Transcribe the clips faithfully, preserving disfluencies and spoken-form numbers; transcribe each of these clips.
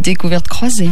Découverte croisée.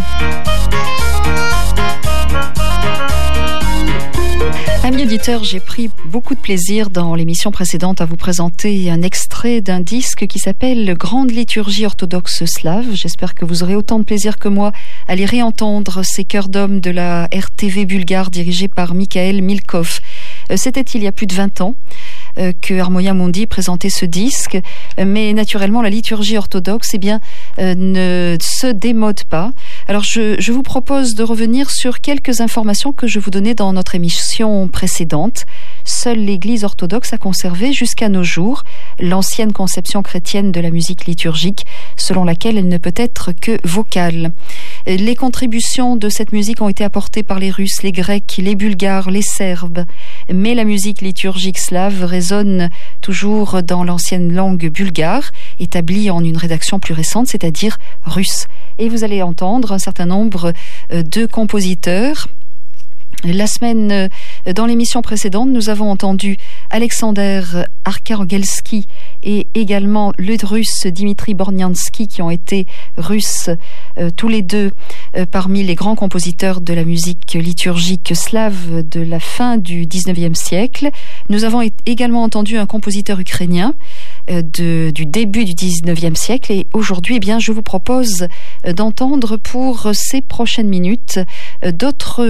Amis auditeurs, j'ai pris beaucoup de plaisir dans l'émission précédente à vous présenter un extrait d'un disque qui s'appelle Grande liturgie orthodoxe slave. J'espère que vous aurez autant de plaisir que moi à les réentendre, ces chœurs d'hommes de la R T V bulgare dirigés par Mikhail Milkov. C'était il y a plus de vingt ans que Harmonia Mundi présentait ce disque, mais naturellement la liturgie orthodoxe eh bien, euh, ne se démode pas. Alors je, je vous propose de revenir sur quelques informations que je vous donnais dans notre émission précédente. Seule l'Église orthodoxe a conservé jusqu'à nos jours l'ancienne conception chrétienne de la musique liturgique, selon laquelle elle ne peut être que vocale. Les contributions de cette musique ont été apportées par les Russes, les Grecs, les Bulgares, les Serbes, mais la musique liturgique slave résonne toujours dans l'ancienne langue bulgare, établie en une rédaction plus récente, c'est-à-dire russe. Et vous allez entendre un certain nombre de compositeurs. La semaine, dans l'émission précédente, nous avons entendu Alexander Arkhangelski et également le russe Dimitri Borniansky qui ont été russes, euh, tous les deux euh, parmi les grands compositeurs de la musique liturgique slave de la fin du dix-neuvième siècle. Nous avons également entendu un compositeur ukrainien euh, de, du début du dix-neuvième siècle et aujourd'hui, eh bien, je vous propose d'entendre pour ces prochaines minutes euh, d'autres